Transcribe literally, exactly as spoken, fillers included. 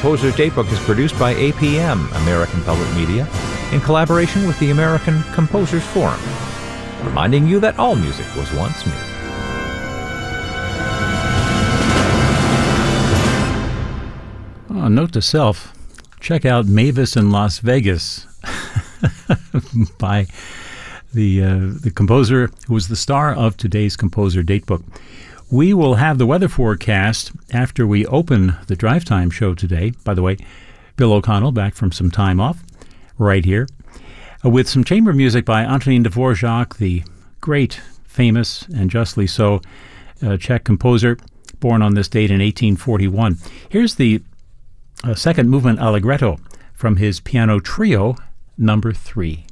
Composer's Datebook is produced by A P M, American Public Media, in collaboration with the American Composers Forum, reminding you that all music was once music. Oh, note to self, check out Mavis in Las Vegas by the uh, the composer who was the star of today's Composer Datebook. We will have the weather forecast after we open the Drive Time show today. By the way, Bill O'Connell back from some time off right here uh, with some chamber music by Antonin Dvorak, the great, famous, and justly so uh, Czech composer born on this date in eighteen forty-one. Here's the uh, second movement Allegretto from his piano trio number three.